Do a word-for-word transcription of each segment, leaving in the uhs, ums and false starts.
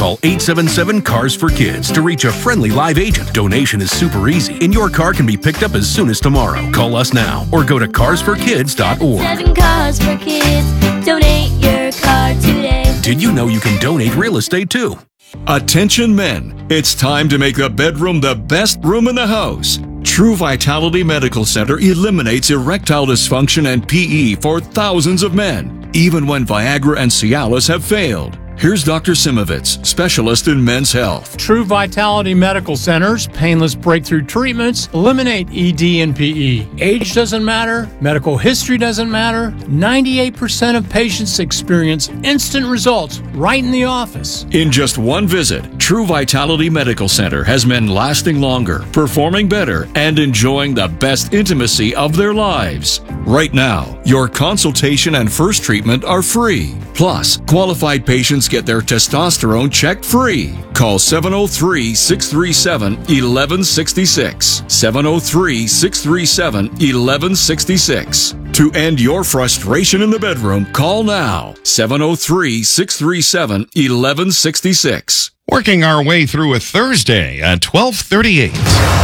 Call eight seven seven, C A R S for Kids to reach a friendly live agent. Donation is super easy, and your car can be picked up as soon as tomorrow. Call us now or go to cars for kids dot org. Seven Cars for Kids. Donate your car today. Did you know you can donate real estate too? Attention men, it's time to make the bedroom the best room in the house. True Vitality Medical Center eliminates erectile dysfunction and P E for thousands of men, even when Viagra and Cialis have failed. Here's Doctor Simovitz, specialist in men's health. True Vitality Medical Center's painless breakthrough treatments eliminate E D and P E. Age doesn't matter. Medical history doesn't matter. ninety-eight percent of patients experience instant results right in the office. In just one visit, True Vitality Medical Center has men lasting longer, performing better, and enjoying the best intimacy of their lives. Right now, your consultation and first treatment are free. Plus, qualified patients get their testosterone checked free. Call seven oh three, six three seven, one one six six. seven oh three, six three seven, one one six six. To end your frustration in the bedroom, call now. seven oh three, six three seven, one one six six. Working our way through a Thursday at twelve thirty-eight.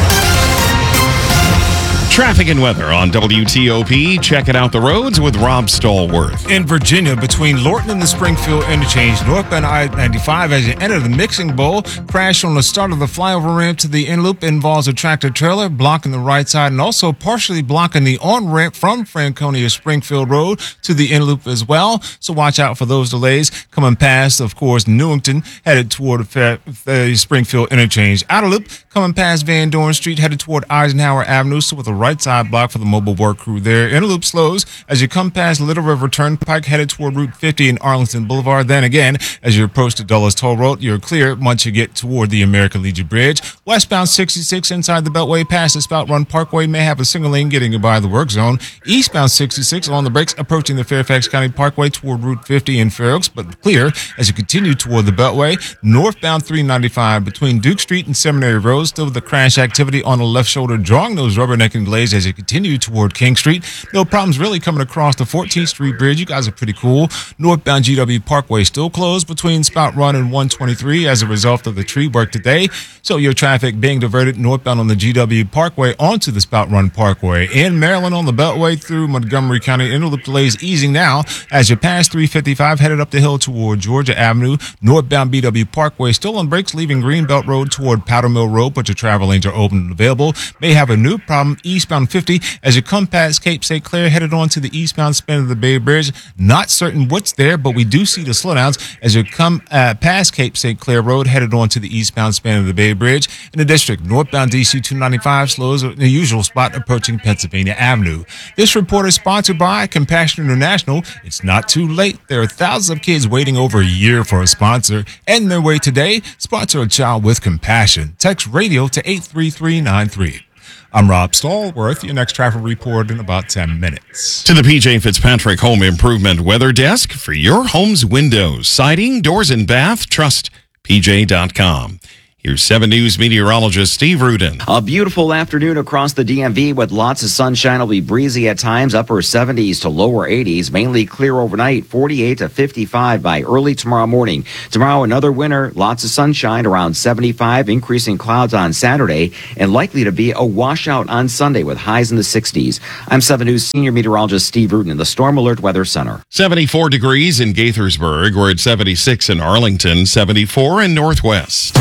Traffic and weather on W T O P. Checking out the roads with Rob Stallworth. In Virginia, between Lorton and the Springfield interchange, northbound I ninety-five, as you enter the mixing bowl, crash on the start of the flyover ramp to the in-loop involves a tractor-trailer blocking the right side and also partially blocking the on-ramp from Franconia Springfield Road to the in-loop as well. So watch out for those delays coming past, of course, Newington, headed toward the Springfield interchange. Outer loop coming past Van Dorn Street, headed toward Eisenhower Avenue, so with a right side block for the mobile work crew there. Inner loop slows as you come past Little River Turnpike, headed toward Route fifty and Arlington Boulevard. Then again, as you approach the Dulles Toll Road, you're clear once you get toward the American Legion Bridge. Westbound sixty-six inside the Beltway past the Spout Run Parkway may have a single lane getting you by the work zone. Eastbound sixty-six along the brakes approaching the Fairfax County Parkway toward Route fifty in Fair Oaks, but clear as you continue toward the Beltway. Northbound three ninety-five between Duke Street and Seminary Road, still with the crash activity on the left shoulder, drawing those rubbernecking delays as you continue toward King Street. No problems really coming across the fourteenth Street Bridge. You guys are pretty cool. Northbound G W Parkway still closed between Spout Run and one twenty-three as a result of the tree work today. So your traffic being diverted northbound on the G W Parkway onto the Spout Run Parkway. In Maryland on the Beltway through Montgomery County, interloop delays easing now as you pass three fifty-five headed up the hill toward Georgia Avenue. Northbound B W Parkway still on brakes leaving Greenbelt Road toward Powder Mill Road, but your travel lanes are open and available. May have a new problem eastbound fifty as you come past Cape Saint Clair, headed on to the eastbound span of the Bay Bridge. Not certain what's there, but we do see the slowdowns as you come uh, past Cape Saint Clair Road, headed on to the eastbound span of the Bay Bridge. In the district, northbound D C two ninety-five slows in the usual spot approaching Pennsylvania Avenue. This report is sponsored by Compassion International. It's not too late. There are thousands of kids waiting over a year for a sponsor. End their way today. Sponsor a child with compassion. Text radio to eight three three nine three. I'm Rob Stallworth. Your next traffic report in about ten minutes. To the P J Fitzpatrick Home Improvement Weather Desk for your home's windows, siding, doors, and bath. Trust P J dot com. Here's seven News meteorologist Steve Rudin. A beautiful afternoon across the D M V with lots of sunshine. It'll be breezy at times, upper seventies to lower eighties, mainly clear overnight, forty-eight to fifty-five by early tomorrow morning. Tomorrow, another winter, lots of sunshine, around seventy-five, increasing clouds on Saturday, and likely to be a washout on Sunday with highs in the sixties. I'm seven News senior meteorologist Steve Rudin in the Storm Alert Weather Center. seventy-four degrees in Gaithersburg. We're at seventy-six in Arlington, seventy-four in Northwest.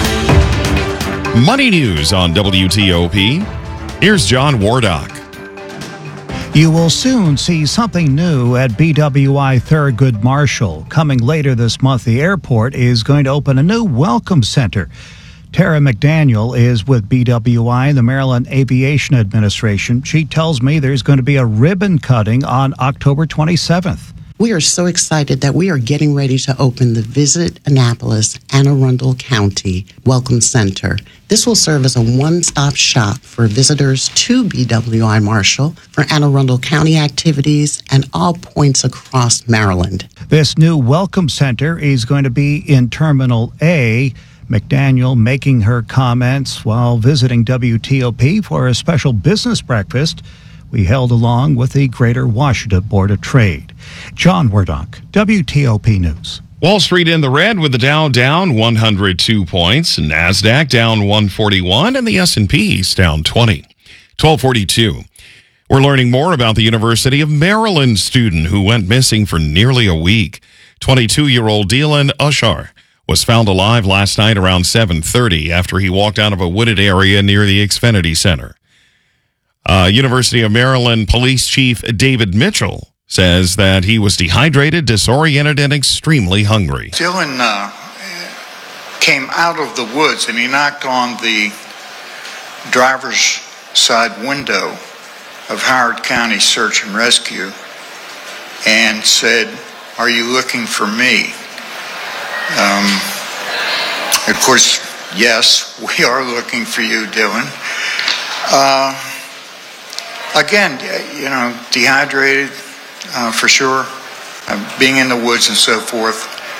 Money news on W T O P. Here's John Wardock. You will soon see something new at B W I Thurgood Marshall. Coming later this month, the airport is going to open a new welcome center. Tara McDaniel is with B W I, the Maryland Aviation Administration. She tells me there's going to be a ribbon cutting on October twenty-seventh. We are so excited that we are getting ready to open the Visit Annapolis Anne Arundel County Welcome Center. This will serve as a one-stop shop for visitors to B W I Marshall for Anne Arundel County activities and all points across Maryland. This new Welcome Center is going to be in Terminal A. McDaniel making her comments while visiting W T O P for a special business breakfast we held along with the Greater Washington Board of Trade. John Wardock, W T O P News. Wall Street in the red with the Dow down one hundred two points, NASDAQ down one forty-one, and the S and P's down twenty. twelve forty-two. We're learning more about the University of Maryland student who went missing for nearly a week. twenty-two-year-old Dylan Ushar was found alive last night around seven thirty after he walked out of a wooded area near the Xfinity Center. Uh, University of Maryland Police Chief David Mitchell says that he was dehydrated, disoriented, and extremely hungry. Dylan uh, came out of the woods and he knocked on the driver's side window of Howard County Search and Rescue and said, "Are you looking for me?" Um, of course, yes, we are looking for you, Dylan. Uh, again, you know, dehydrated uh, for sure, uh, being in the woods and so forth.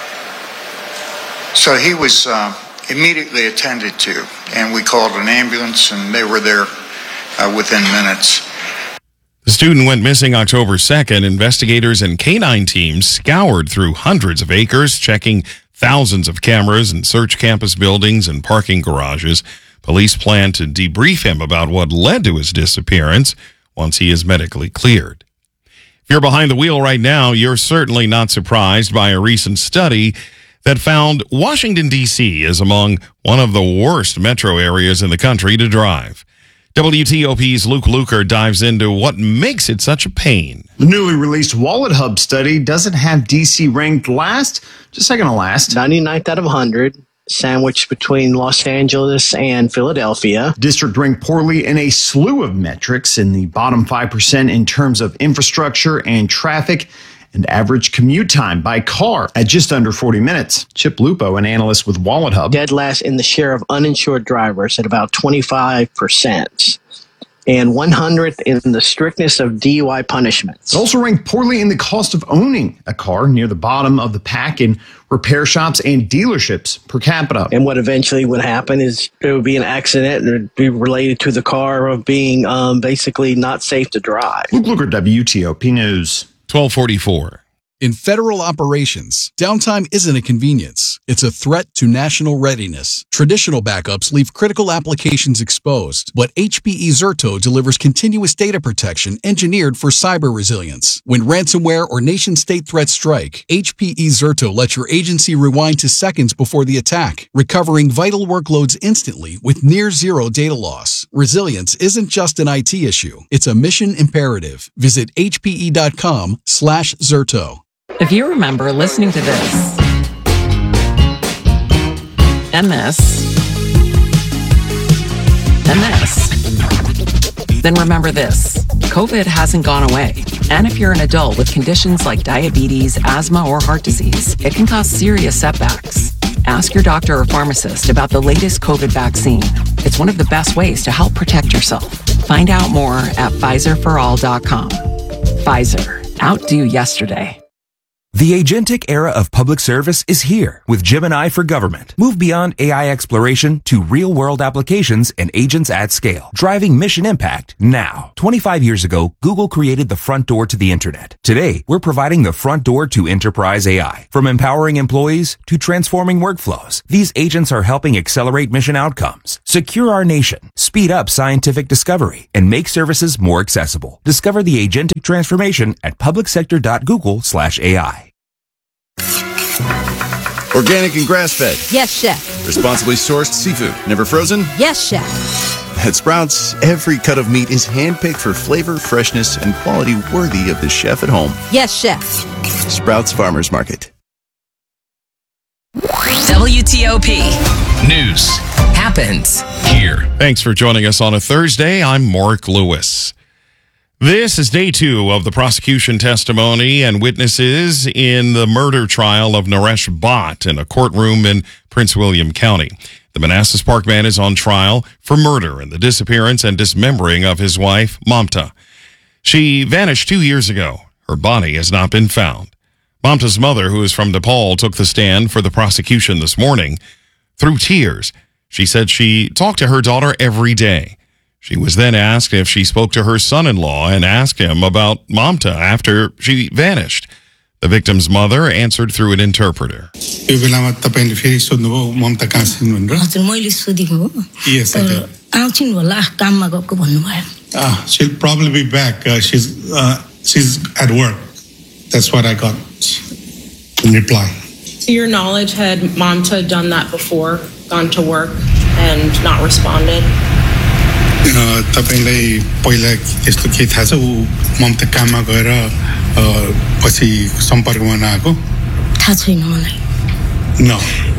So he was uh, immediately attended to, and we called an ambulance, and they were there uh, within minutes. The student went missing October second. Investigators and canine teams scoured through hundreds of acres, checking thousands of cameras and search campus buildings and parking garages. Police plan to debrief him about what led to his disappearance once he is medically cleared. If you're behind the wheel right now, you're certainly not surprised by a recent study that found Washington, D C is among one of the worst metro areas in the country to drive. W T O P's Luke Luker dives into what makes it such a pain. The newly released Wallet Hub study doesn't have D C ranked last, just second to last. ninety-ninth out of one hundred, sandwiched between Los Angeles and Philadelphia. District ranked poorly in a slew of metrics, in the bottom five percent in terms of infrastructure and traffic, and average commute time by car at just under forty minutes. Chip Lupo, an analyst with Wallet Hub. Dead last in the share of uninsured drivers at about twenty-five percent. And one hundredth in the strictness of D U I punishments. It also ranked poorly in the cost of owning a car, near the bottom of the pack in repair shops and dealerships per capita. And what eventually would happen is there would be an accident and it would be related to the car of being um, basically not safe to drive. Luke Luker, W T O P News. twelve forty-four. In federal operations, downtime isn't a convenience. It's a threat to national readiness. Traditional backups leave critical applications exposed, but H P E Zerto delivers continuous data protection engineered for cyber resilience. When ransomware or nation-state threats strike, H P E Zerto lets your agency rewind to seconds before the attack, recovering vital workloads instantly with near-zero data loss. Resilience isn't just an I T issue. It's a mission imperative. Visit H P E dot com slash Zerto. If you remember listening to this, and this, and this, then remember this. COVID hasn't gone away. And if you're an adult with conditions like diabetes, asthma, or heart disease, it can cause serious setbacks. Ask your doctor or pharmacist about the latest COVID vaccine. It's one of the best ways to help protect yourself. Find out more at Pfizer for all dot com. Pfizer. Outdo yesterday. The agentic era of public service is here with Gemini for Government. Move beyond A I exploration to real-world applications and agents at scale, driving mission impact now. twenty-five years ago, Google created the front door to the internet. Today, we're providing the front door to enterprise A I. From empowering employees to transforming workflows, these agents are helping accelerate mission outcomes, secure our nation, speed up scientific discovery, and make services more accessible. Discover the agentic transformation at publicsector.google slash AI. Organic and grass-fed. Yes, chef. Responsibly sourced seafood. Never frozen? Yes, chef. At Sprouts, every cut of meat is handpicked for flavor, freshness, and quality worthy of the chef at home. Yes, chef. Sprouts Farmers Market. W T O P News happens here. Thanks for joining us on a Thursday. I'm Mark Lewis. This is day two of the prosecution testimony and witnesses in the murder trial of Naresh Bhatt in a courtroom in Prince William County. The Manassas Park man is on trial for murder and the disappearance and dismembering of his wife, Mamta. She vanished two years ago. Her body has not been found. Mamta's mother, who is from DePaul, took the stand for the prosecution this morning. Through tears, she said she talked to her daughter every day. She was then asked if she spoke to her son-in-law and asked him about Mamta after she vanished. The victim's mother answered through an interpreter. यो बेलामा तपाईले फेरि सोध्नुभयो ममता कहाँ छिन् भनेर हजुर मैले सोधेको हो Yes, I did. आउँछिन् होला काममा गएको भन्नुभयो Ah, she'll probably be back. Uh, she's uh, she's at work. That's what I got in reply. To your knowledge, had Mamta done that before, gone to work and not responded? Uh, तपाईलाई पहिला यस्तो के थाहा छ ऊ ममता काममा गएर पछि सम्पर्कमा नआएको थाहा छैन मलाई No.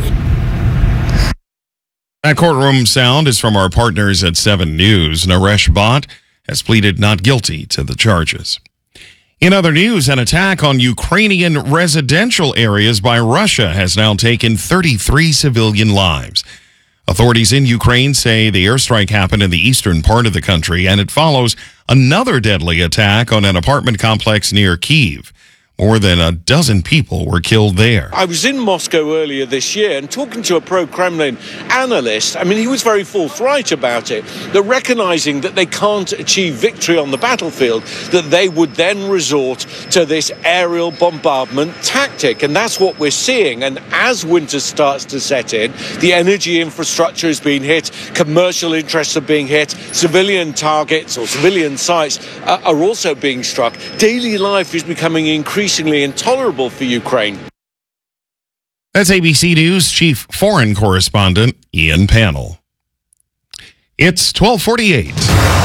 That courtroom sound is from our partners at seven News. Naresh Bhatt has pleaded not guilty to the charges. In other news, an attack on Ukrainian residential areas by Russia has now taken thirty-three civilian lives. Authorities in Ukraine say the airstrike happened in the eastern part of the country, and it follows another deadly attack on an apartment complex near Kyiv. More than a dozen people were killed there. I was in Moscow earlier this year and talking to a pro-Kremlin analyst. I mean, he was very forthright about it. They're recognizing that they can't achieve victory on the battlefield, that they would then resort to this aerial bombardment tactic. And that's what we're seeing. And as winter starts to set in, the energy infrastructure is being hit, commercial interests are being hit, civilian targets or civilian sites uh, are also being struck. Daily life is becoming increasingly increasingly intolerable for Ukraine. That's A B C News Chief Foreign Correspondent Ian Pannell. It's twelve forty-eight.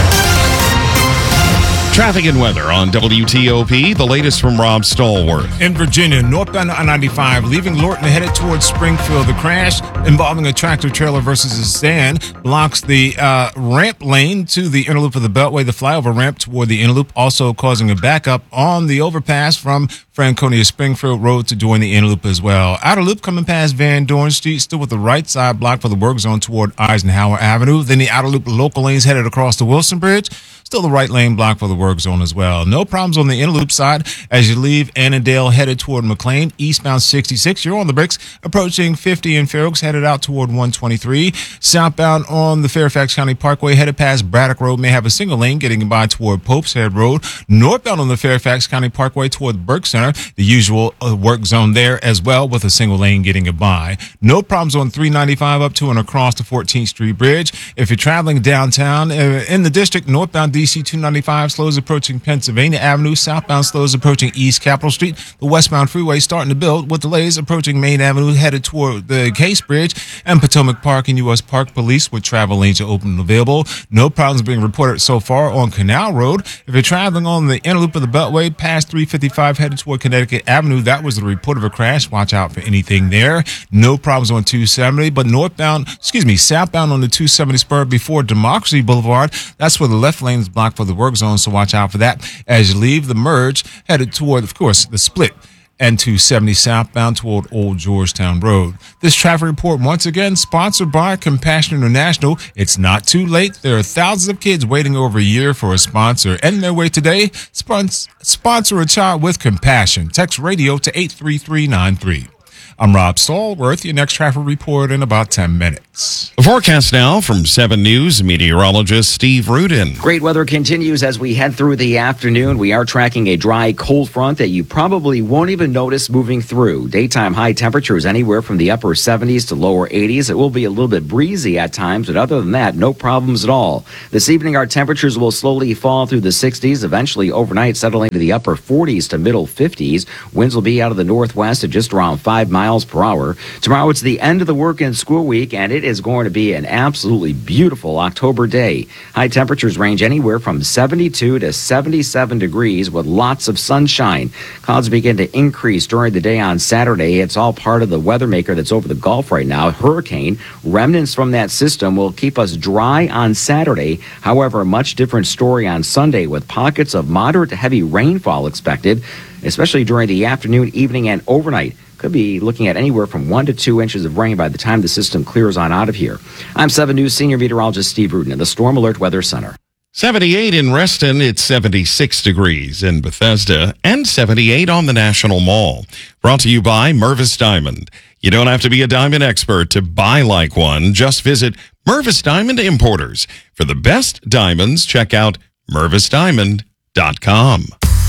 Traffic and weather on W T O P. The latest from Rob Stallworth. In Virginia, northbound I ninety-five, leaving Lorton headed towards Springfield. The crash involving a tractor trailer versus a sedan blocks the uh, ramp lane to the inner loop of the Beltway, the flyover ramp toward the inner loop, also causing a backup on the overpass from Franconia Springfield Road to join the inner loop as well. Outer loop coming past Van Dorn Street, still with the right side blocked for the work zone toward Eisenhower Avenue. Then the outer loop local lanes headed across the Wilson Bridge. Still the right lane blocked for the work zone as well. No problems on the inner loop side as you leave Annandale headed toward McLean. Eastbound sixty-six, you're on the bricks. Approaching fifty in Fair Oaks, headed out toward one twenty-three. Southbound on the Fairfax County Parkway, headed past Braddock Road, may have a single lane getting by toward Pope's Head Road. Northbound on the Fairfax County Parkway toward Burke Center, the usual uh, work zone there as well with a single lane getting it by. No problems on three ninety-five up to and across the fourteenth Street Bridge. If you're traveling downtown uh, in the district, northbound D C two ninety-five slows approaching Pennsylvania Avenue. Southbound slows approaching East Capitol Street. The westbound freeway starting to build with delays approaching Main Avenue headed toward the Case Bridge and Potomac Park and U S Park Police with travel lanes are open and available. No problems being reported so far on Canal Road. If you're traveling on the inner loop of the Beltway past three fifty-five headed toward Connecticut Avenue, that was the report of a crash. Watch out for anything there. No problems on two seventy, but northbound, excuse me, southbound on the two seventy spur before Democracy Boulevard, that's where the left lane is blocked for the work zone, so watch out for that as you leave the merge headed toward, of course, the split and two seventy southbound toward Old Georgetown Road. This traffic report, once again, sponsored by Compassion International. It's not too late. There are thousands of kids waiting over a year for a sponsor. End their way today. Spons- sponsor a child with compassion. Text radio to eight three three nine three. I'm Rob Stallworth. Your next traffic report in about ten minutes. The forecast now from seven News meteorologist Steve Rudin. Great weather continues as we head through the afternoon. We are tracking a dry, cold front that you probably won't even notice moving through. Daytime high temperatures anywhere from the upper seventies to lower eighties. It will be a little bit breezy at times, but other than that, no problems at all. This evening, our temperatures will slowly fall through the sixties, eventually overnight settling to the upper forties to middle fifties. Winds will be out of the northwest at just around five miles per hour. Tomorrow, it's the end of the work and school week, and it is going to be an absolutely beautiful October day. High temperatures range anywhere from seventy-two to seventy-seven degrees with lots of sunshine. Clouds begin to increase during the day on Saturday. It's all part of the weather maker that's over the Gulf right now, hurricane. Remnants from that system will keep us dry on Saturday. However, a much different story on Sunday with pockets of moderate to heavy rainfall expected, especially during the afternoon, evening, and overnight. Could be looking at anywhere from one to two inches of rain by the time the system clears on out of here. I'm seven News Senior Meteorologist Steve Rudin in the Storm Alert Weather Center. seventy-eight in Reston, it's seventy-six degrees in Bethesda, and seventy-eight on the National Mall. Brought to you by Mervis Diamond. You don't have to be a diamond expert to buy like one. Just visit Mervis Diamond Importers. For the best diamonds, check out mervis diamond dot com.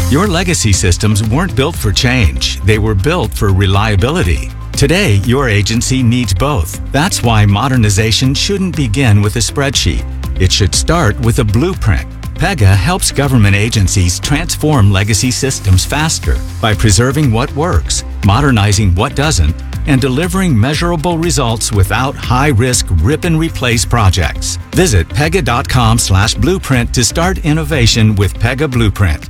Your legacy systems weren't built for change. They were built for reliability. Today, your agency needs both. That's why modernization shouldn't begin with a spreadsheet. It should start with a blueprint. Pega helps government agencies transform legacy systems faster by preserving what works, modernizing what doesn't, and delivering measurable results without high-risk rip-and-replace projects. Visit pega.com slash blueprint to start innovation with Pega Blueprint.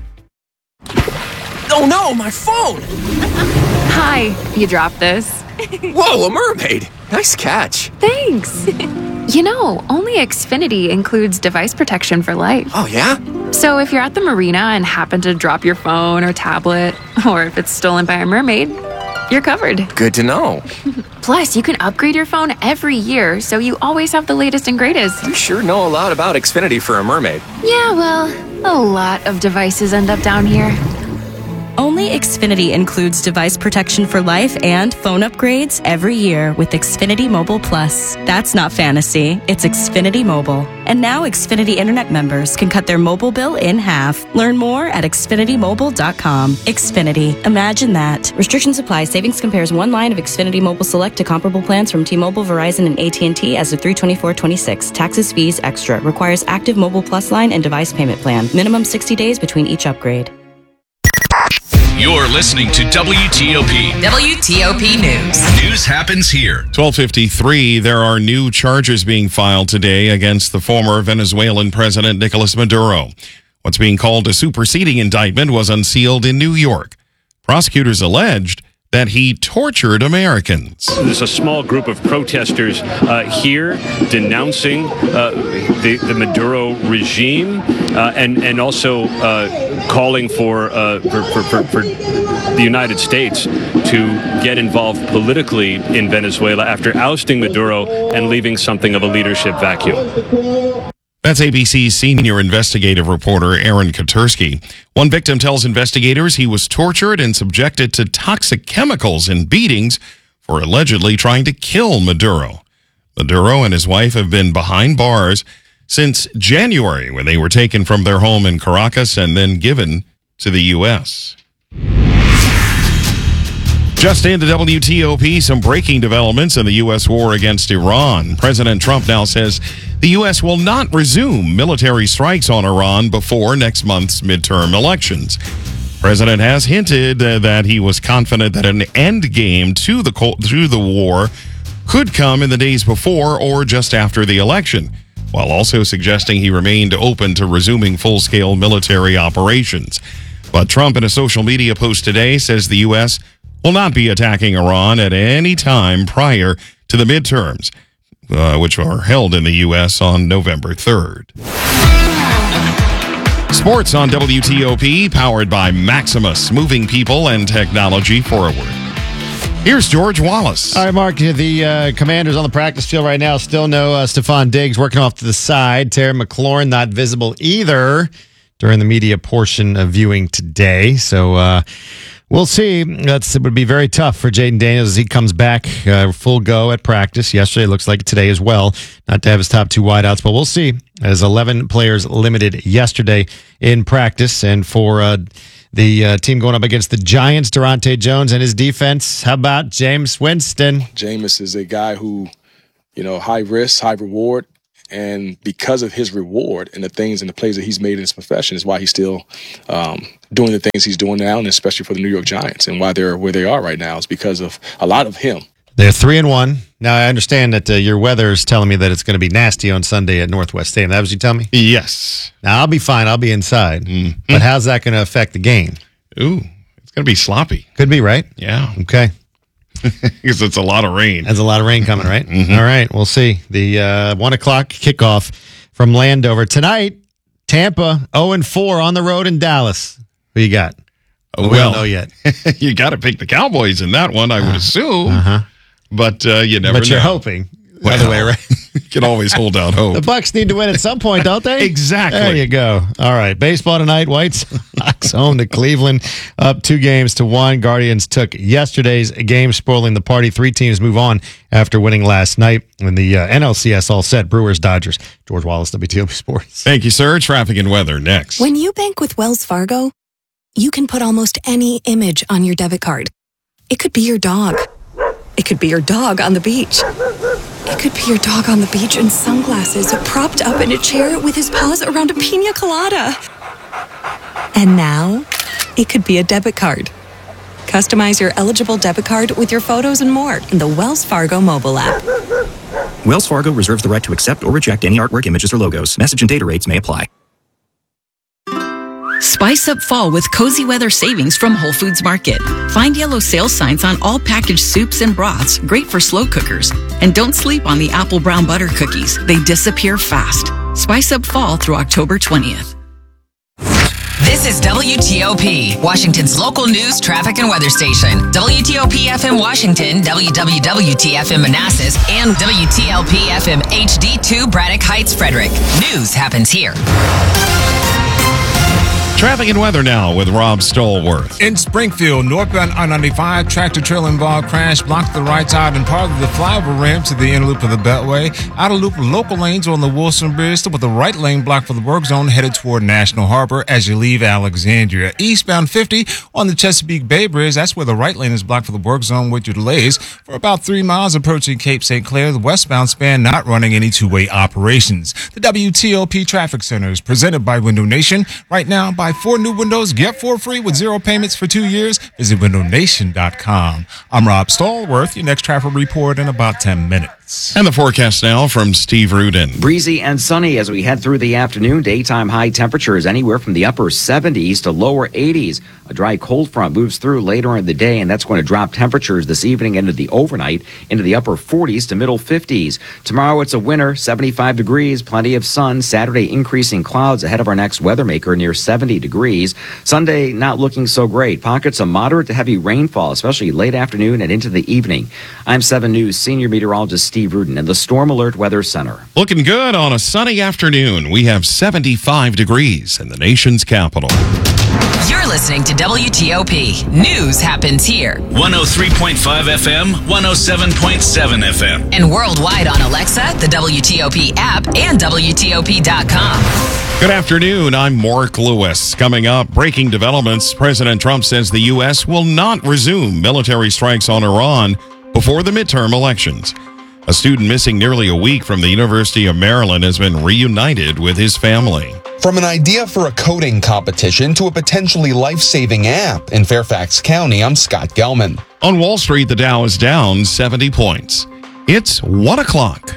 Oh no, my phone! Hi, you dropped this. Whoa, a mermaid! Nice catch. Thanks. You know, only Xfinity includes device protection for life. Oh, yeah? So if you're at the marina and happen to drop your phone or tablet, or if it's stolen by a mermaid, you're covered. Good to know. Plus, you can upgrade your phone every year, so you always have the latest and greatest. You sure know a lot about Xfinity for a mermaid. Yeah, well, a lot of devices end up down here. Only Xfinity includes device protection for life and phone upgrades every year with Xfinity Mobile Plus. That's not fantasy, it's Xfinity Mobile. And now Xfinity Internet members can cut their mobile bill in half. Learn more at xfinity mobile dot com. Xfinity. Imagine that. Restrictions apply. Savings compares one line of Xfinity Mobile Select to comparable plans from T-Mobile, Verizon, and A T and T as of three twenty-four twenty-six. Taxes, fees, extra. Requires active Mobile Plus line and device payment plan. Minimum sixty days between each upgrade. You're listening to W T O P. W T O P News. News happens here. twelve fifty-three, there are new charges being filed today against the former Venezuelan President Nicolas Maduro. What's being called a superseding indictment was unsealed in New York. Prosecutors alleged that he tortured Americans. There's a small group of protesters uh, here denouncing uh, the, the Maduro regime uh, and, and also uh, calling for, uh, for, for, for, for the United States to get involved politically in Venezuela after ousting Maduro and leaving something of a leadership vacuum. That's A B C's senior investigative reporter Aaron Katursky. One victim tells investigators he was tortured and subjected to toxic chemicals and beatings for allegedly trying to kill Maduro. Maduro and his wife have been behind bars since January, when they were taken from their home in Caracas and then given to the U S Just into W T O P, some breaking developments in the U S war against Iran. President Trump now says the U S will not resume military strikes on Iran before next month's midterm elections. President has hinted uh, that he was confident that an end game to the to the war could come in the days before or just after the election, while also suggesting he remained open to resuming full-scale military operations. But Trump, in a social media post today, says the U S will not be attacking Iran at any time prior to the midterms, uh, which are held in the U S on November third. Sports on W T O P, powered by Maximus, moving people and technology forward. Here's George Wallace. All right, Mark, the uh, Commanders on the practice field right now still no uh, Stephon Diggs working off to the side. Terry McLaurin not visible either during the media portion of viewing today. So, uh, we'll see. That's, it would be very tough for Jaden Daniels as he comes back uh, full go at practice. Yesterday, looks like today as well. Not to have his top two wideouts, but we'll see. As eleven players limited yesterday in practice. And for uh, the uh, team going up against the Giants, Durante Jones and his defense, how about Jameis Winston? Jameis is a guy who, you know, high risk, high reward. And because of his reward and the things and the plays that he's made in his profession is why he's still um, doing the things he's doing now, and especially for the New York Giants, and why they're where they are right now is because of a lot of him. They're three and one. Now, I understand that uh, your weather is telling me that it's going to be nasty on Sunday at Northwest Stadium. That was you tell me? Yes. Now, I'll be fine. I'll be inside. Mm-hmm. But how's that going to affect the game? Ooh, it's going to be sloppy. Could be, right? Yeah. Okay. Because it's a lot of rain. There's a lot of rain coming, right? Mm-hmm. All right, we'll see. The uh, one o'clock kickoff from Landover. Tonight, Tampa oh and four on the road in Dallas. Who you got? Oh, we well, don't know yet. You got to pick the Cowboys in that one, I would assume. Uh-huh. But uh, you never But know. you're hoping. Well, By the way, right? You can always hold out hope. The Bucs need to win at some point, don't they? Exactly. There you go. All right. Baseball tonight. White Sox home to Cleveland, up two games to one. Guardians took yesterday's game, spoiling the party. Three teams move on after winning last night. And the uh, N L C S all set. Brewers, Dodgers. George Wallace, W T O P Sports. Thank you, sir. Traffic and weather next. When you bank with Wells Fargo, You can put almost any image on your debit card. It could be your dog. It could be your dog on the beach. It could be your dog on the beach in sunglasses, propped up in a chair with his paws around a pina colada. And now, it could be a debit card. Customize your eligible debit card with your photos and more in the Wells Fargo mobile app. Wells Fargo reserves the right to accept or reject any artwork, images, or logos. Message and data rates may apply. Spice up fall with cozy weather savings from Whole Foods Market. Find yellow sales signs on all packaged soups and broths, great for slow cookers. And don't sleep on the apple brown butter cookies. They disappear fast. Spice up fall through October twentieth. This is W T O P, Washington's local news, traffic, and weather station. W T O P F M Washington, W W W T F M Manassas, and W T L P F M H D two Braddock Heights, Frederick. News happens here. Traffic and weather now with Rob Stallworth. In Springfield, northbound I ninety-five, tractor trailer involved crash blocked the right side and part of the flyover ramp to the inner loop of the Beltway. Outer loop local lanes on the Wilson Bridge with the right lane blocked for the work zone headed toward National Harbor as you leave Alexandria. Eastbound fifty on the Chesapeake Bay Bridge, that's where the right lane is blocked for the work zone with your delays for about three miles approaching Cape Saint Clair. The westbound span not running any two-way operations. The W T O P Traffic Center is presented by Window Nation. Right now, buy four new windows, get four free with zero payments for two years. Visit window nation dot com. I'm Rob Stallworth. Your next traffic report in about ten minutes. And the forecast now from Steve Rudin. Breezy and sunny as we head through the afternoon. Daytime high temperatures anywhere from the upper seventies to lower eighties. A dry cold front moves through later in the day, and that's going to drop temperatures this evening into the overnight into the upper forties to middle fifties. Tomorrow it's a winter, seventy-five degrees, plenty of sun. Saturday increasing clouds ahead of our next weather maker near seventy degrees. Sunday not looking so great. Pockets of moderate to heavy rainfall, especially late afternoon and into the evening. I'm seven News senior meteorologist Steve Rudin in the Storm Alert Weather Center. Looking good on a sunny afternoon. We have seventy-five degrees in the nation's capital. You're listening to W T O P. News happens here. one oh three point five F M, one oh seven point seven F M. And worldwide on Alexa, the W T O P app, and W T O P dot com. Good afternoon. I'm Mark Lewis. Coming up, breaking developments. President Trump says the U S will not resume military strikes on Iran before the midterm elections. A student missing nearly a week from the University of Maryland has been reunited with his family. From an idea for a coding competition to a potentially life-saving app in Fairfax County, I'm Scott Gelman. On Wall Street, the Dow is down seventy points. It's one o'clock.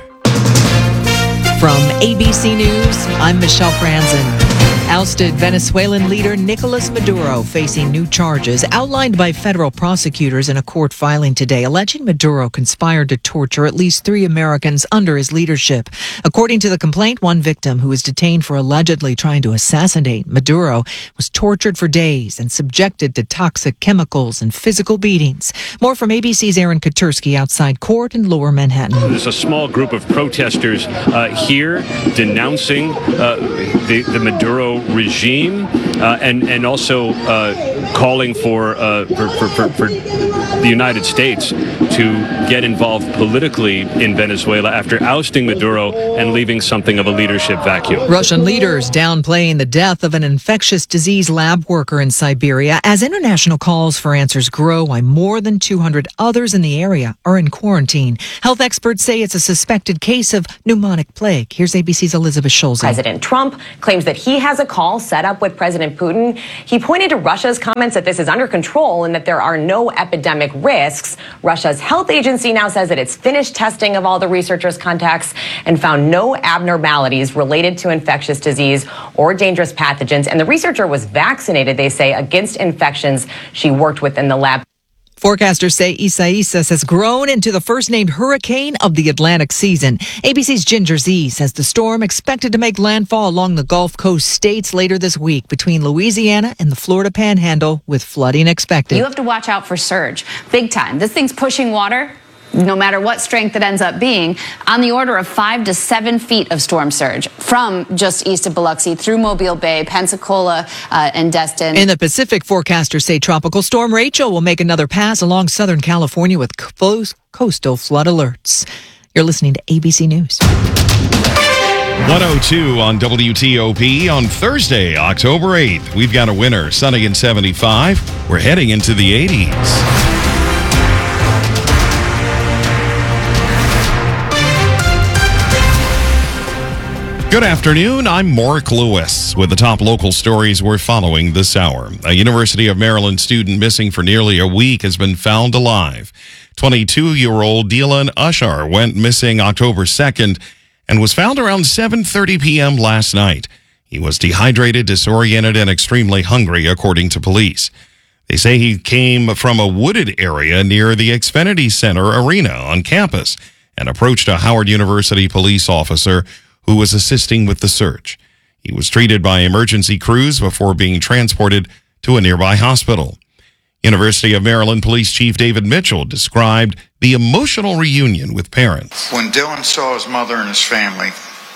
From A B C News, I'm Michelle Franzen. Ousted Venezuelan leader Nicolas Maduro facing new charges outlined by federal prosecutors in a court filing today, alleging Maduro conspired to torture at least three Americans under his leadership. According to the complaint, one victim who was detained for allegedly trying to assassinate Maduro was tortured for days and subjected to toxic chemicals and physical beatings. More from A B C's Aaron Katursky outside court in Lower Manhattan. There's a small group of protesters uh, here denouncing uh, the, the Maduro regime uh, and and also uh, calling for, uh, for, for, for for the United States to get involved politically in Venezuela after ousting Maduro and leaving something of a leadership vacuum. Russian leaders downplaying the death of an infectious disease lab worker in Siberia as international calls for answers grow while more than two hundred others in the area are in quarantine. Health experts say it's a suspected case of pneumonic plague. Here's A B C's Elizabeth Schulze. President Trump claims that he has a call set up with President Putin. He pointed to Russia's comments that this is under control and that there are no epidemic risks. Russia's health agency now says that it's finished testing of all the researchers' contacts and found no abnormalities related to infectious disease or dangerous pathogens. And the researcher was vaccinated, they say, against infections she worked with in the lab. Forecasters say Isaias has grown into the first-named hurricane of the Atlantic season. A B C's Ginger Z says the storm expected to make landfall along the Gulf Coast states later this week between Louisiana and the Florida Panhandle, with flooding expected. You have to watch out for surge, big time. This thing's pushing water, no matter what strength it ends up being, on the order of five to seven feet of storm surge from just east of Biloxi through Mobile Bay, Pensacola, uh, and Destin. In the Pacific, forecasters say Tropical Storm Rachel will make another pass along Southern California with close coastal flood alerts. You're listening to A B C News. one oh two on W T O P on Thursday, October eighth. We've got a winner, sunny and seventy-five. We're heading into the eighties. Good afternoon. I'm Mark Lewis with the top local stories we're following this hour. A University of Maryland student missing for nearly a week has been found alive. twenty-two-year-old Dylan Ushar went missing October second and was found around seven thirty p.m. last night. He was dehydrated, disoriented, and extremely hungry, according to police. They say he came from a wooded area near the Xfinity Center arena on campus and approached a Howard University police officer who was assisting with the search. He was treated by emergency crews before being transported to a nearby hospital. University of Maryland Police Chief David Mitchell described the emotional reunion with parents. When Dylan saw his mother and his family,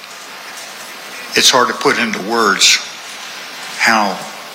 it's hard to put into words how,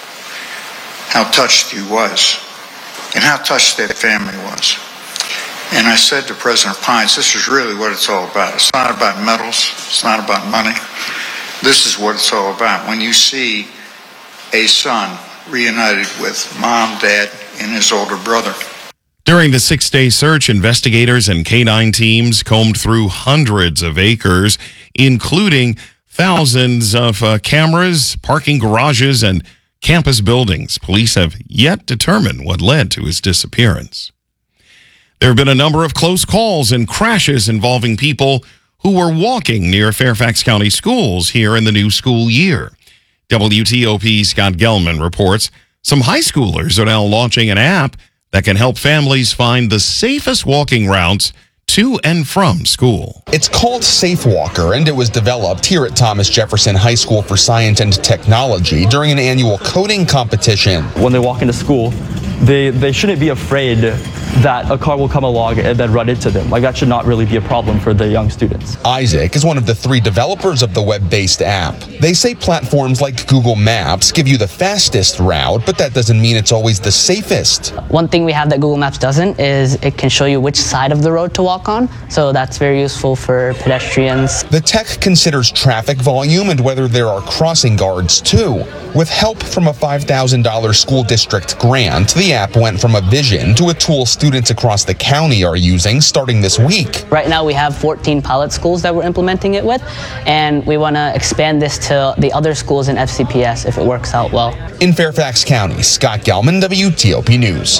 how touched he was and how touched that family was. And I said to President Pines, this is really what it's all about. It's not about medals. It's not about money. This is what it's all about. When you see a son reunited with mom, dad, and his older brother. During the six-day search, investigators and canine teams combed through hundreds of acres, including thousands of uh, cameras, parking garages, and campus buildings. Police have yet determined what led to his disappearance. There have been a number of close calls and crashes involving people who were walking near Fairfax County schools here in the new school year. W T O P's Scott Gelman reports some high schoolers are now launching an app that can help families find the safest walking routes to and from school. It's called Safe Walker, and it was developed here at Thomas Jefferson High School for Science and Technology during an annual coding competition. When they walk into school, they, they shouldn't be afraid that a car will come along and then run into them. Like, that should not really be a problem for the young students. Isaac is one of the three developers of the web-based app. They say platforms like Google Maps give you the fastest route, but that doesn't mean it's always the safest. One thing we have that Google Maps doesn't is it can show you which side of the road to walk on, so that's very useful for pedestrians. The tech considers traffic volume and whether there are crossing guards too. With help from a five thousand dollars school district grant, the app went from a vision to a tool students across the county are using starting this week. Right now we have fourteen pilot schools that we're implementing it with, and we want to expand this to the other schools in F C P S if it works out well. In Fairfax County, Scott Gelman, W T O P News.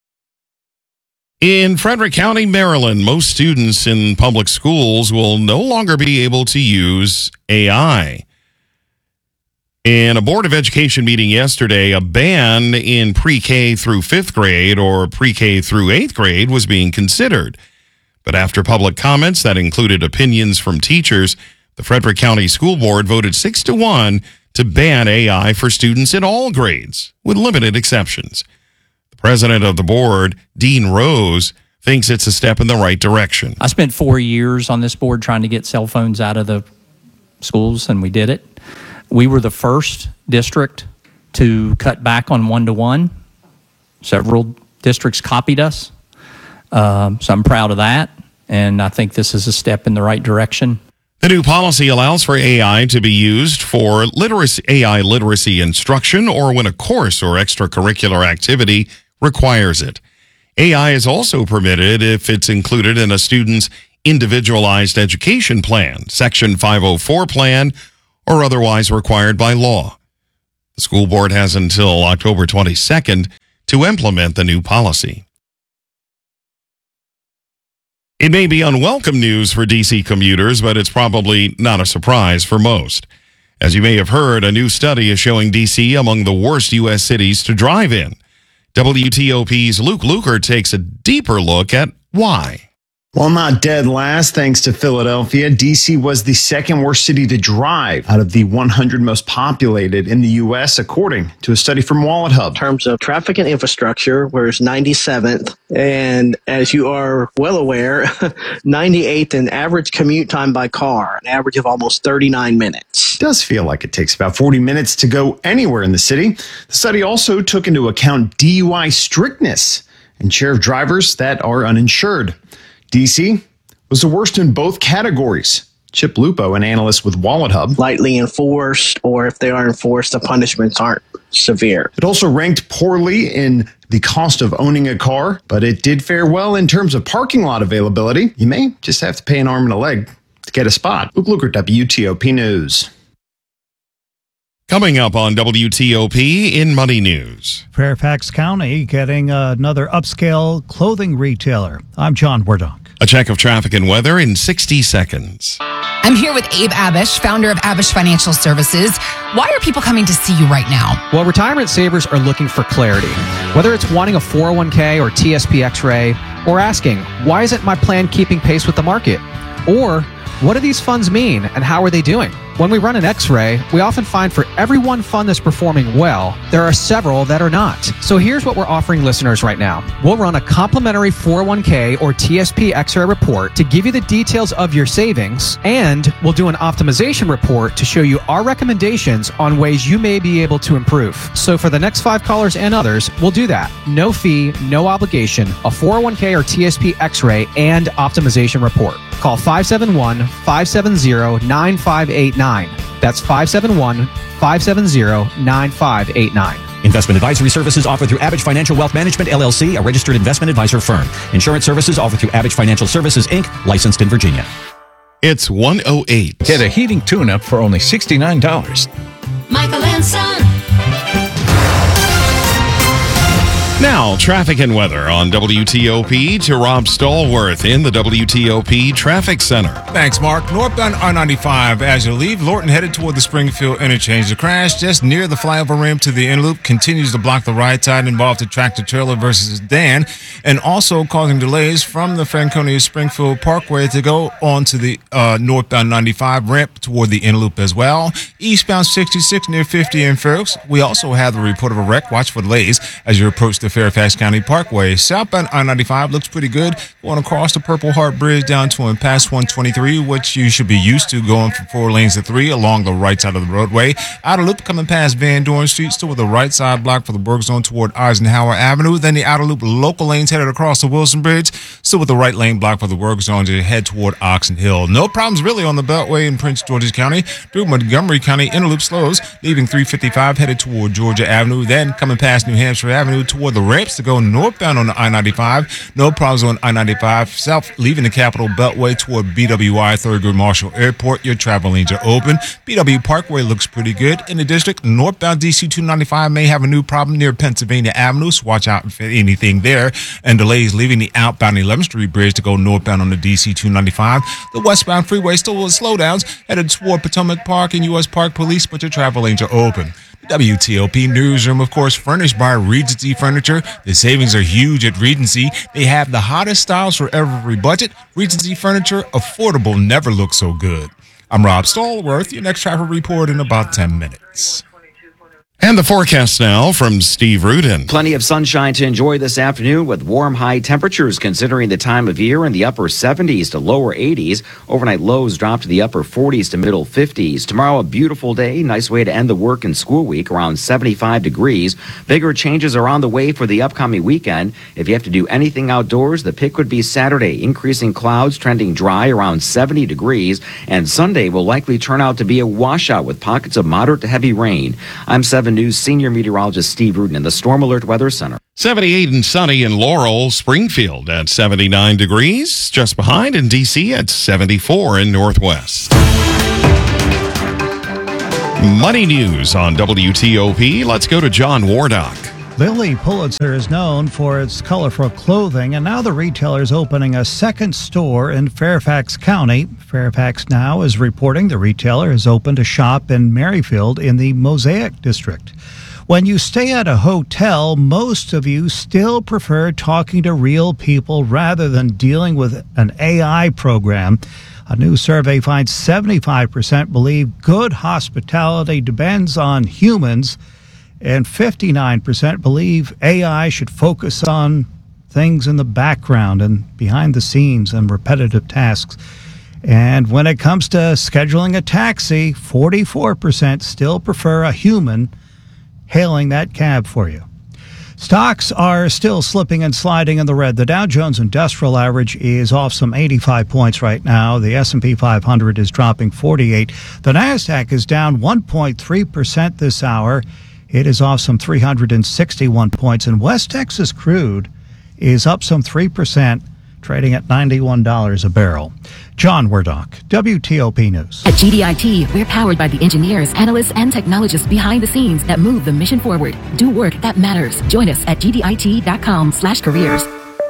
In Frederick County, Maryland, most students in public schools will no longer be able to use A I. In a Board of Education meeting yesterday, a ban in pre-K through fifth grade or pre-K through eighth grade was being considered. But after public comments that included opinions from teachers, the Frederick County School Board voted six to one to ban A I for students in all grades, with limited exceptions. The president of the board, Dean Rose, thinks it's a step in the right direction. I spent four years on this board trying to get cell phones out of the schools, and we did it. We were the first district to cut back on one-to-one. Several districts copied us, um, so I'm proud of that, and I think this is a step in the right direction. The new policy allows for A I to be used for literacy, A I literacy instruction or when a course or extracurricular activity requires it. A I is also permitted if it's included in a student's individualized education plan, Section five oh four plan, or otherwise required by law. The school board has until October twenty-second to implement the new policy. It may be unwelcome news for D C commuters, but it's probably not a surprise for most. As you may have heard, a new study is showing D C among the worst U S cities to drive in. W T O P's Luke Luker takes a deeper look at why. While not dead last, thanks to Philadelphia, D C was the second worst city to drive out of the one hundred most populated in the U S, according to a study from Wallet Hub. In terms of traffic and infrastructure, we're ninety-seventh, and as you are well aware, ninety-eighth in average commute time by car, an average of almost thirty-nine minutes. It does feel like it takes about forty minutes to go anywhere in the city. The study also took into account D U I strictness and share of drivers that are uninsured. D C was the worst in both categories. Chip Lupo, an analyst with Wallet Hub. Lightly enforced, or if they are enforced, the punishments aren't severe. It also ranked poorly in the cost of owning a car, but it did fare well in terms of parking lot availability. You may just have to pay an arm and a leg to get a spot. Luke Luker, W T O P News. Coming up on W T O P in Money News. Fairfax County getting another upscale clothing retailer. I'm John Wardock. A check of traffic and weather in sixty seconds. I'm here with Abe Abish, founder of Abish Financial Services. Why are people coming to see you right now? Well, retirement savers are looking for clarity. Whether it's wanting a four oh one k or T S P X-ray, or asking, why isn't my plan keeping pace with the market? Or, what do these funds mean and how are they doing? When we run an X-ray, we often find for every one fund that's performing well, there are several that are not. So here's what we're offering listeners right now. We'll run a complimentary four oh one k or T S P X-ray report to give you the details of your savings, and we'll do an optimization report to show you our recommendations on ways you may be able to improve. So for the next five callers and others, we'll do that. No fee, no obligation, a four oh one k or T S P X-ray and optimization report. Call five seven one, five seven zero, nine five eight nine. That's five seven one, five seven zero, nine five eight nine. Investment advisory services offered through Abish Financial Wealth Management, L L C, a registered investment advisor firm. Insurance services offered through Abish Financial Services, Incorporated, licensed in Virginia. It's one oh eight. Get a heating tune-up for only sixty-nine dollars. Michael and Son. Now, traffic and weather on W T O P to Rob Stallworth in the W T O P Traffic Center. Thanks, Mark. Northbound I ninety-five as you leave Lorton headed toward the Springfield interchange. The crash just near the flyover ramp to the end loop continues to block the right side, involved a tractor trailer versus Dan, and also causing delays from the Franconia Springfield Parkway to go on to the uh, northbound ninety-five ramp toward the end loop as well. Eastbound sixty-six near fifty in Fairfax. We also have the report of a wreck. Watch for delays as you approach the Fairfax County Parkway. Southbound I ninety-five looks pretty good. Going across the Purple Heart Bridge down to and past one twenty-three, which you should be used to going from four lanes to three along the right side of the roadway. Outer loop coming past Van Dorn Street, still with the right side block for the work zone toward Eisenhower Avenue. Then the outer loop local lanes headed across the Wilson Bridge, still with the right lane block for the work zone to head toward Oxon Hill. No problems really on the Beltway in Prince George's County. Through Montgomery County, inner loop slows, leaving three fifty-five headed toward Georgia Avenue, then coming past New Hampshire Avenue toward the ramps to go northbound on the I ninety-five. No problems on I ninety-five south, leaving the Capital Beltway toward B W I Thurgood Marshall Airport. Your travel lanes are open. B W Parkway looks pretty good in the district. Northbound D C two ninety-five may have a new problem near Pennsylvania Avenue, so watch out for anything there. And delays leaving the outbound eleventh Street Bridge to go northbound on the D C two ninety-five. The westbound freeway still with slowdowns headed toward Potomac Park and U S Park Police, but your travel lanes are open. W T O P Newsroom, of course, furnished by Regency Furniture. The savings are huge at Regency. They have the hottest styles for every budget. Regency Furniture, affordable, never looks so good. I'm Rob Stallworth. Your next traffic report in about ten minutes. And the forecast now from Steve Rudin. Plenty of sunshine to enjoy this afternoon with warm high temperatures considering the time of year in the upper seventies to lower eighties. Overnight lows drop to the upper forties to middle fifties. Tomorrow, a beautiful day. Nice way to end the work and school week around seventy-five degrees. Bigger changes are on the way for the upcoming weekend. If you have to do anything outdoors, the pick would be Saturday. Increasing clouds trending dry around seventy degrees. And Sunday will likely turn out to be a washout with pockets of moderate to heavy rain. I'm seven News senior meteorologist Steve Rudin in the Storm Alert Weather Center. seventy-eight and sunny in Laurel, Springfield at seventy-nine degrees. Just behind in D C at seventy-four in Northwest. Money news on W T O P. Let's go to John Wardock. Lilly Pulitzer is known for its colorful clothing, and now the retailer is opening a second store in Fairfax County. Fairfax Now is reporting the retailer has opened a shop in Merrifield in the Mosaic District. When you stay at a hotel, most of you still prefer talking to real people rather than dealing with an A I program. A new survey finds seventy-five percent believe good hospitality depends on humans, and fifty-nine percent believe A I should focus on things in the background and behind the scenes and repetitive tasks. And when it comes to scheduling a taxi, forty-four percent still prefer a human hailing that cab for you. Stocks are still slipping and sliding in the red. The Dow Jones Industrial Average is off some eighty-five points right now. The S and P five hundred is dropping forty-eight. The Nasdaq is down one point three percent this hour. It is off some three hundred sixty-one points. And West Texas crude is up some three percent, trading at ninety-one dollars a barrel. John Werdock, W T O P News. At G D I T, we're powered by the engineers, analysts, and technologists behind the scenes that move the mission forward. Do work that matters. Join us at G D I T dot com slash careers.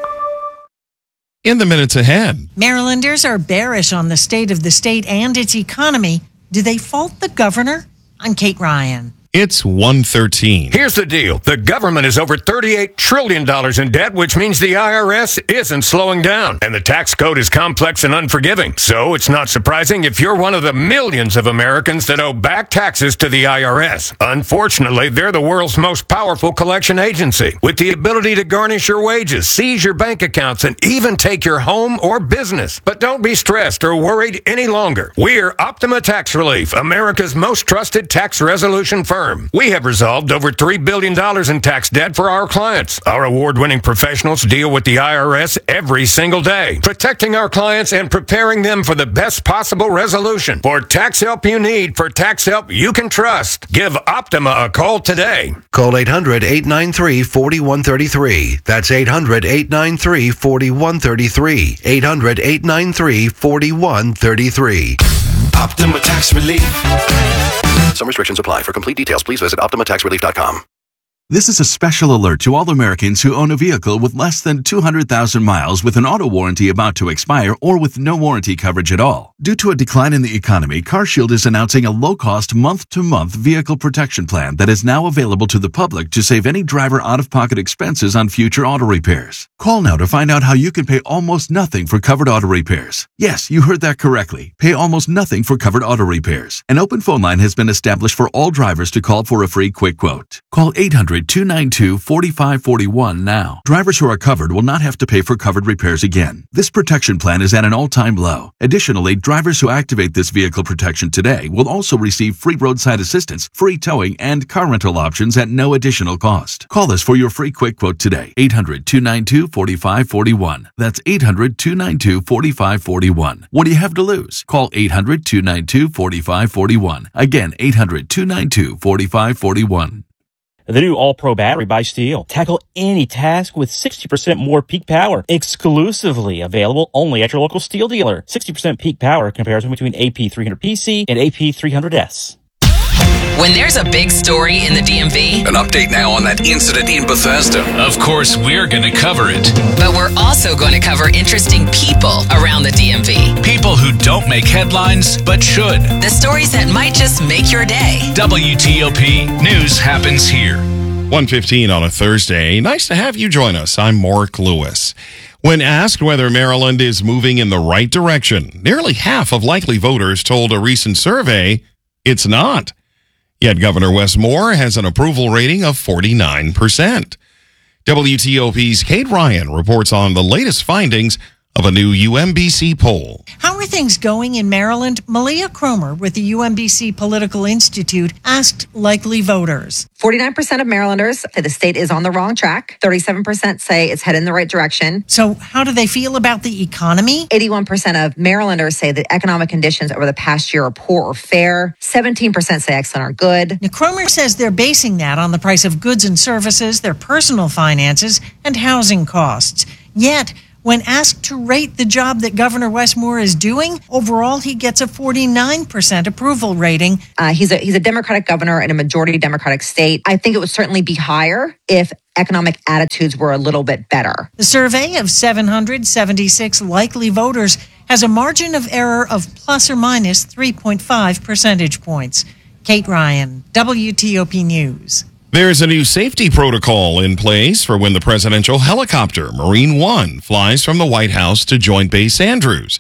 In the minutes ahead, Marylanders are bearish on the state of the state and its economy. Do they fault the governor? I'm Kate Ryan. it's one thirteen. Here's the deal. The government is over thirty-eight trillion dollars in debt, which means the I R S isn't slowing down. And the tax code is complex and unforgiving. So it's not surprising if you're one of the millions of Americans that owe back taxes to the I R S. Unfortunately, they're the world's most powerful collection agency, with the ability to garnish your wages, seize your bank accounts, and even take your home or business. But don't be stressed or worried any longer. We're Optima Tax Relief, America's most trusted tax resolution firm. We have resolved over three billion dollars in tax debt for our clients. Our award-winning professionals deal with the I R S every single day, protecting our clients and preparing them for the best possible resolution. For tax help you need, for tax help you can trust, give Optima a call today. Call eight hundred, eight nine three, four one three three. That's eight hundred, eight nine three, four one three three. eight hundred, eight nine three, four one three three. Optima Tax Relief. Some restrictions apply. For complete details, please visit optima tax relief dot com. This is a special alert to all Americans who own a vehicle with less than two hundred thousand miles with an auto warranty about to expire or with no warranty coverage at all. Due to a decline in the economy, CarShield is announcing a low-cost month-to-month vehicle protection plan that is now available to the public to save any driver out-of-pocket expenses on future auto repairs. Call now to find out how you can pay almost nothing for covered auto repairs. Yes, you heard that correctly. Pay almost nothing for covered auto repairs. An open phone line has been established for all drivers to call for a free quick quote. Call eight hundred, two nine two, four five four one now. Drivers who are covered will not have to pay for covered repairs again. This protection plan is at an all-time low. Additionally, drivers who activate this vehicle protection today will also receive free roadside assistance, free towing, and car rental options at no additional cost. Call us for your free quick quote today. eight hundred, two nine two, four five four one. That's eight hundred, two nine two, four five four one. What do you have to lose? Call eight hundred, two nine two, four five four one. Again, eight hundred, two nine two, four five four one. The new All-Pro battery by Steel. Tackle any task with sixty percent more peak power. Exclusively available only at your local Steel dealer. sixty percent peak power comparison between A P three hundred P C and A P three hundred S. When there's a big story in the D M V, an update now on that incident in Bethesda. Of course, we're going to cover it. But we're also going to cover interesting people around the D M V. People who don't make headlines, but should. The stories that might just make your day. W T O P News happens here. one fifteen on a Thursday. Nice to have you join us. I'm Mark Lewis. When asked whether Maryland is moving in the right direction, nearly half of likely voters told a recent survey it's not. Yet Governor Wes Moore has an approval rating of forty-nine percent. W T O P's Kate Ryan reports on the latest findings of a new U M B C poll. How are things going in Maryland? Malia Cromer with the U M B C Political Institute asked likely voters. forty-nine percent of Marylanders say the state is on the wrong track. thirty-seven percent say it's headed in the right direction. So how do they feel about the economy? eighty-one percent of Marylanders say that economic conditions over the past year are poor or fair. seventeen percent say excellent or good. Now, Cromer says they're basing that on the price of goods and services, their personal finances, and housing costs. Yet, when asked to rate the job that Governor Wes Moore is doing, overall he gets a forty-nine percent approval rating. Uh, he's a he's a Democratic governor in a majority Democratic state. I think it would certainly be higher if economic attitudes were a little bit better. The survey of seven hundred seventy-six likely voters has a margin of error of plus or minus three point five percentage points. Kate Ryan, W T O P News. There's a new safety protocol in place for when the presidential helicopter, Marine One, flies from the White House to Joint Base Andrews.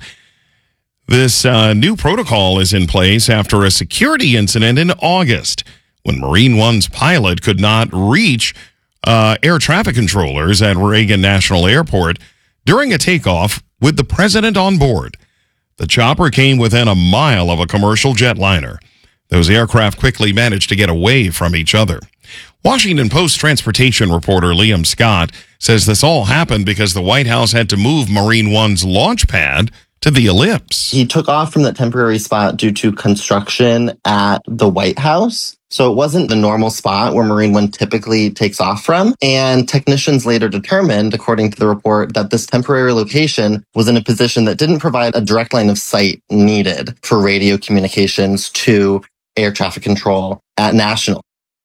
This uh, new protocol is in place after a security incident in August when Marine One's pilot could not reach uh, air traffic controllers at Reagan National Airport during a takeoff with the president on board. The chopper came within a mile of a commercial jetliner. Those aircraft quickly managed to get away from each other. Washington Post transportation reporter Liam Scott says this all happened because the White House had to move Marine One's launch pad to the ellipse. He took off from that temporary spot due to construction at the White House. So it wasn't the normal spot where Marine One typically takes off from. And technicians later determined, according to the report, that this temporary location was in a position that didn't provide a direct line of sight needed for radio communications to air traffic control at National.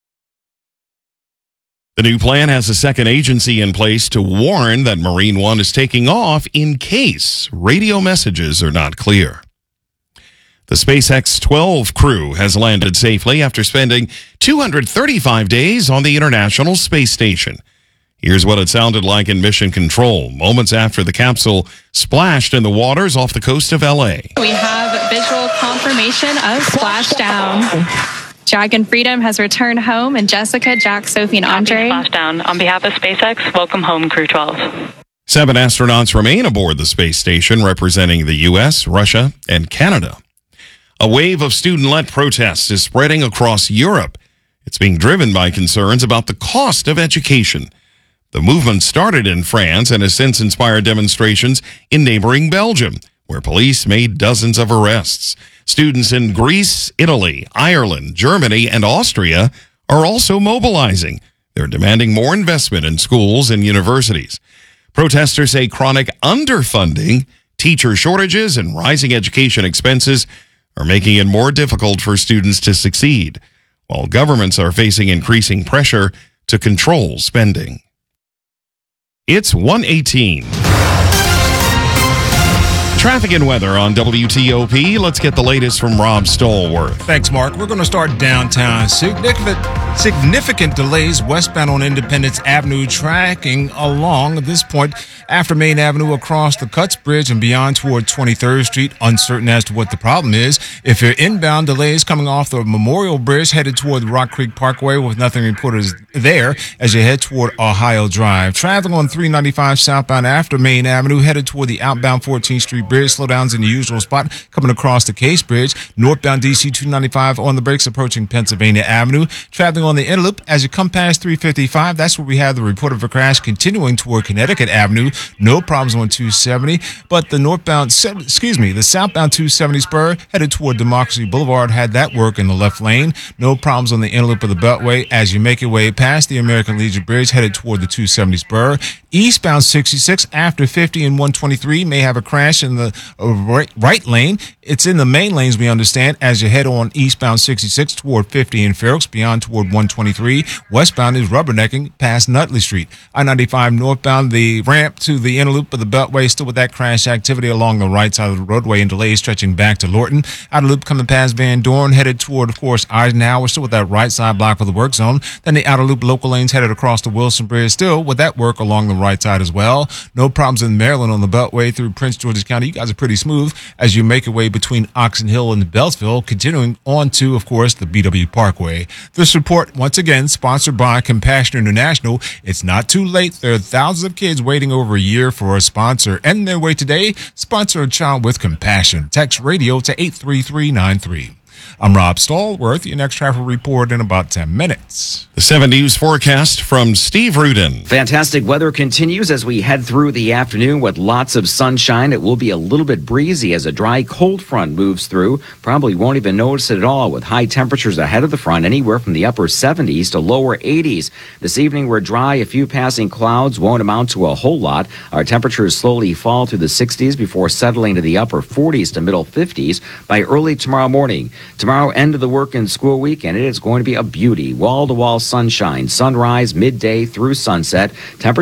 The new plan has a second agency in place to warn that Marine One is taking off in case radio messages are not clear. The SpaceX twelve crew has landed safely after spending two hundred thirty-five days on the International Space Station. Here's what it sounded like in mission control moments after the capsule splashed in the waters off the coast of L A. We have visual confirmation of splashdown. Dragon Freedom has returned home, and Jessica, Jack, Sophie, and Andre. Splashdown. On behalf of SpaceX, welcome home, Crew twelve. Seven astronauts remain aboard the space station, representing the U S, Russia, and Canada. A wave of student-led protests is spreading across Europe. It's being driven by concerns about the cost of education. The movement started in France and has since inspired demonstrations in neighboring Belgium, where police made dozens of arrests. Students in Greece, Italy, Ireland, Germany, and Austria are also mobilizing. They're demanding more investment in schools and universities. Protesters say chronic underfunding, teacher shortages, and rising education expenses are making it more difficult for students to succeed, while governments are facing increasing pressure to control spending. It's one eighteen. Traffic and weather on W T O P. Let's get the latest from Rob Stallworth. Thanks, Mark. We're going to start downtown. Significant, significant delays westbound on Independence Avenue, tracking along at this point after Main Avenue across the Cuts Bridge and beyond toward twenty-third Street. Uncertain as to what the problem is. If you're inbound, delays coming off the Memorial Bridge headed toward Rock Creek Parkway with nothing reported there as you head toward Ohio Drive. Traffic on three ninety-five southbound after Main Avenue headed toward the outbound fourteenth Street Bridge. Slowdowns in the usual spot coming across the Case Bridge. Northbound D C two ninety-five on the brakes approaching Pennsylvania Avenue. Traveling on the inner loop as you come past three fifty-five. That's where we have the report of a crash continuing toward Connecticut Avenue. No problems on two seventy, but the northbound, excuse me, the southbound two seventy spur headed toward Democracy Boulevard had that work in the left lane. No problems on the inner loop of the Beltway as you make your way past the American Legion Bridge headed toward the two seventy spur. Eastbound sixty-six after fifty and one twenty-three may have a crash in the right, right lane. It's in the main lanes, we understand, as you head on eastbound sixty-six toward fifty in Fair Oaks, beyond toward one twenty-three. Westbound is rubbernecking past Nutley Street. I ninety-five northbound, the ramp to the inner loop of the Beltway, still with that crash activity along the right side of the roadway and delays stretching back to Lorton. Outer loop coming past Van Dorn, headed toward, of course, Eisenhower, still with that right side block for the work zone. Then the outer loop local lanes headed across the Wilson Bridge, still with that work along the right side as well. No problems in Maryland on the Beltway through Prince George's County. You guys are pretty smooth as you make your way between Oxon Hill and Beltsville, continuing on to, of course, the B W Parkway. This report, once again, sponsored by Compassion International. It's not too late. There are thousands of kids waiting over a year for a sponsor. End their way today. Sponsor a child with compassion. Text radio to eight three three nine three. I'm Rob Stallworth. Your next traffic report in about ten minutes. The seven News forecast from Steve Rudin. Fantastic weather continues as we head through the afternoon with lots of sunshine. It will be a little bit breezy as a dry cold front moves through. Probably won't even notice it at all with high temperatures ahead of the front, anywhere from the upper seventies to lower eighties. This evening we're dry. A few passing clouds won't amount to a whole lot. Our temperatures slowly fall to the sixties before settling to the upper forties to middle fifties by early tomorrow morning. Tomorrow, end of the work and school week, and it is going to be a beauty. Wall-to-wall sunshine, sunrise, midday through sunset. Temperature